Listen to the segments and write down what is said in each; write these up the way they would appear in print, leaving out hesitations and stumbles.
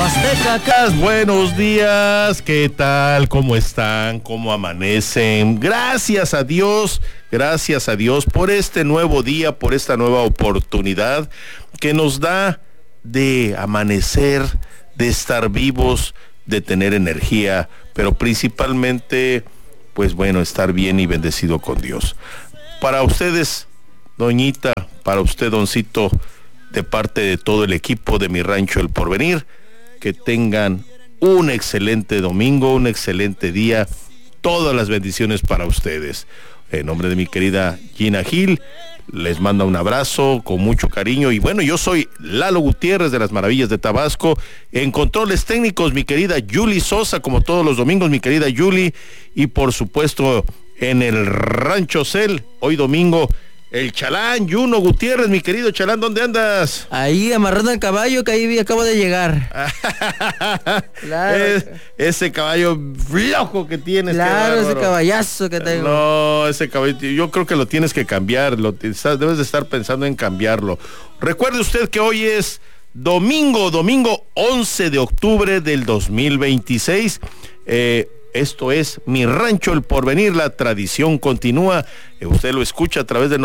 Huasteca. Buenos días, ¿qué tal? ¿Cómo están? ¿Cómo amanecen? Gracias a Dios por este nuevo día, por esta nueva oportunidad que nos da de amanecer, de estar vivos, de tener energía, pero principalmente, pues bueno, estar bien y bendecido con Dios. Para ustedes, doñita, para usted, doncito, de parte de todo el equipo de Mi Rancho El Porvenir, que tengan un excelente domingo, un excelente día, todas las bendiciones para ustedes. En nombre de mi querida Gina Gil, les manda un abrazo con mucho cariño. Y bueno, yo soy Lalo Gutiérrez de las Maravillas de Tabasco. En controles técnicos, mi querida Yuli Sosa, como todos los domingos, mi querida Yuli. Y por supuesto, en el Rancho Cel, hoy domingo, el Chalán, Yuno Gutiérrez, mi querido Chalán, ¿dónde andas? Ahí amarrando el caballo que ahí acabo de llegar. Claro. Ese caballo flojo que tienes. Claro, ese caballazo que tengo. No, ese caballo, yo creo que lo tienes que cambiar, debes de estar pensando en cambiarlo. Recuerde usted que hoy es domingo 11 de octubre del 2026. Esto es Mi Rancho El Porvenir, la tradición continúa. Usted lo escucha a través del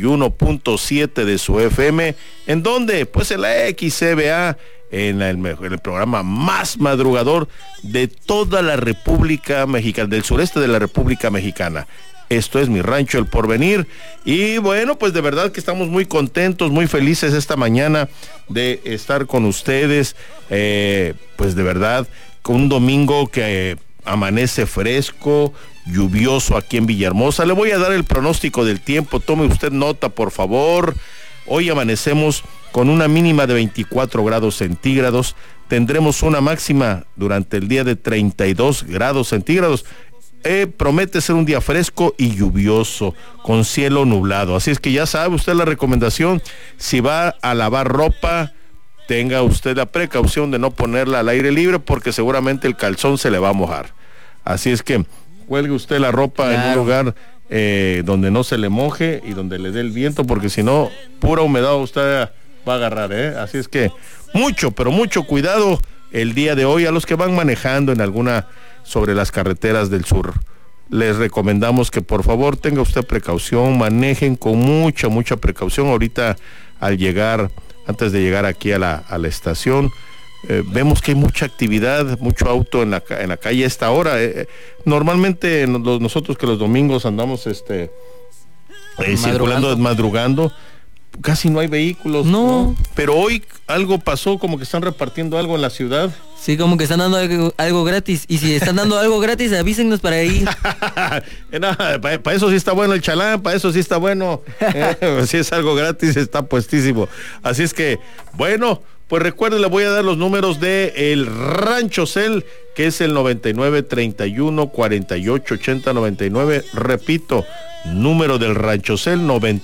91.7 de su FM. ¿En dónde? Pues en la XCBA, en el programa más madrugador de toda la República Mexicana, del sureste de la República Mexicana. Esto es Mi Rancho El Porvenir. Y bueno, pues de verdad que estamos muy contentos, muy felices esta mañana de estar con ustedes. Pues de verdad, con un domingo que amanece fresco, lluvioso aquí en Villahermosa. Le voy a dar el pronóstico del tiempo, tome usted nota, por favor. Hoy amanecemos con una mínima de 24 grados centígrados, tendremos una máxima durante el día de 32 grados centígrados. Promete ser un día fresco y lluvioso, con cielo nublado. Así es que ya sabe usted la recomendación, si va a lavar ropa, tenga usted la precaución de no ponerla al aire libre, porque seguramente el calzón se le va a mojar. Así es que cuelgue usted la ropa en un lugar donde no se le moje y donde le dé el viento, porque si no, pura humedad usted va a agarrar, Así es que mucho, pero mucho cuidado el día de hoy a los que van manejando sobre las carreteras del sur. Les recomendamos que por favor tenga usted precaución, manejen con mucha precaución. Ahorita antes de llegar aquí a la estación, vemos que hay mucha actividad, mucho auto en la calle a esta hora. Normalmente nosotros que los domingos andamos circulando, madrugando, casi no hay vehículos. No. Pero hoy algo pasó, como que están repartiendo algo en la ciudad. Sí, como que están dando algo gratis. Y si están dando algo gratis, avísennos para ir. Para eso sí está bueno el Chalán, para eso sí está bueno. Si es algo gratis, está puestísimo. Así es que, bueno, pues recuerden, le voy a dar los números de el Rancho Cel, que es el 9931-488099. Repito, número del Rancho Cel,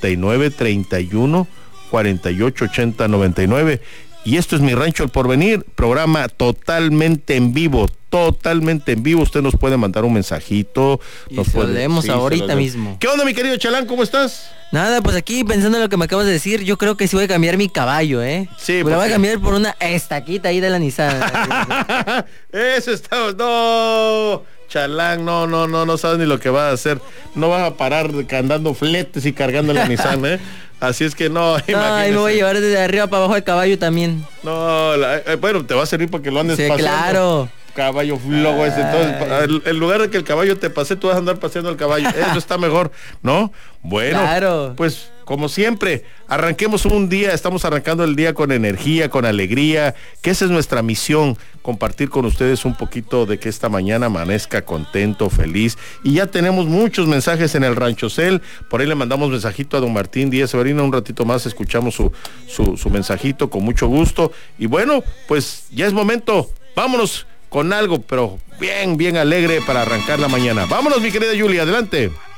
9931-488099. Y esto es Mi Rancho El Porvenir, programa totalmente en vivo. Usted nos puede mandar un mensajito. Solemos ahorita mismo. ¿Qué onda, mi querido Chalán? ¿Cómo estás? Nada, pues aquí pensando en lo que me acabas de decir, yo creo que sí voy a cambiar mi caballo, Sí. Lo voy a cambiar por una estaquita ahí de la Nissan. Eso está... No, Chalán, no sabes ni lo que va a hacer. No vas a parar andando fletes y cargando la Nissan, Así es que no, imagínese. Me voy a llevar desde arriba para abajo el caballo también. No, bueno, te va a servir para que lo andes paseando. Claro. Caballo flojo ese. Entonces, en lugar de que el caballo te pase, tú vas a andar paseando el caballo. Eso está mejor, ¿no? Bueno, claro. Pues como siempre, arranquemos un día, estamos arrancando el día con energía, con alegría, que esa es nuestra misión, compartir con ustedes un poquito de que esta mañana amanezca contento, feliz. Y ya tenemos muchos mensajes en el Rancho Cel. Por ahí le mandamos mensajito a don Martín Díaz Severino. Un ratito más escuchamos su mensajito con mucho gusto. Y bueno, pues ya es momento, vámonos con algo, pero bien alegre para arrancar la mañana. Vámonos, mi querida Julia, adelante.